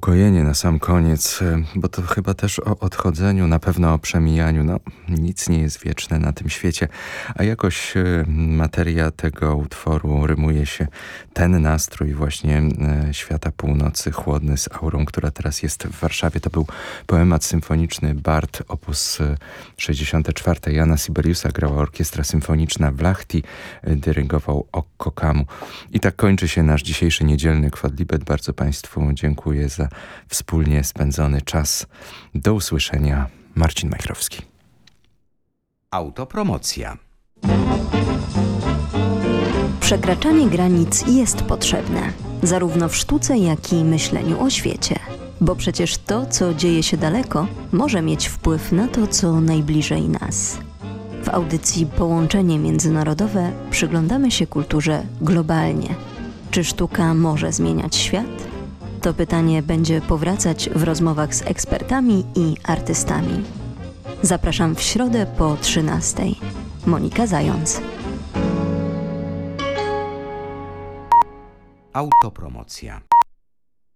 ukojenie na sam koniec, bo to chyba też o odchodzeniu, na pewno o przemijaniu. No, nic nie jest wieczne na tym świecie, a jakoś materia tego utworu rymuje się. Ten nastrój właśnie świata północy, chłodny z aurą, która teraz jest w Warszawie. To był poemat symfoniczny Bard, opus 64. Jana Sibeliusa, grała orkiestra symfoniczna w Lahti, dyrygował Okko Kamu. I tak kończy się nasz dzisiejszy niedzielny Quodlibet. Bardzo Państwu dziękuję za wspólnie spędzony czas. Do usłyszenia. Marcin Majchrowski. Autopromocja. Przekraczanie granic jest potrzebne, zarówno w sztuce, jak i myśleniu o świecie. Bo przecież to, co dzieje się daleko, może mieć wpływ na to, co najbliżej nas. W audycji Połączenie Międzynarodowe przyglądamy się kulturze globalnie. Czy sztuka może zmieniać świat? To pytanie będzie powracać w rozmowach z ekspertami i artystami. Zapraszam w środę po 13:00. Monika Zając. Autopromocja.